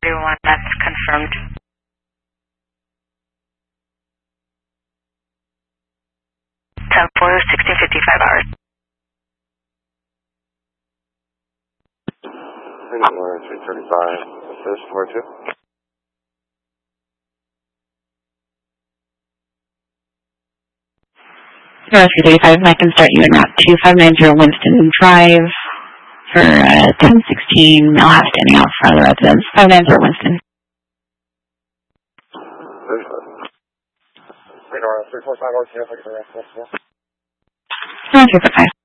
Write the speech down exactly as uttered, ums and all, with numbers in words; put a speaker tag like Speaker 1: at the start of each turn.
Speaker 1: three one, that's confirmed. ten four, sixteen fifty-five hours.
Speaker 2: three thirty-five, assist, where to?
Speaker 3: three thirty-five, I can start you in route two five nine zero Winston Drive for uh, ten sixteen Millhouse standing out front of the residence, five nine zero Winston.
Speaker 2: three forty-five, hours, yeah, if I can
Speaker 3: three forty-five.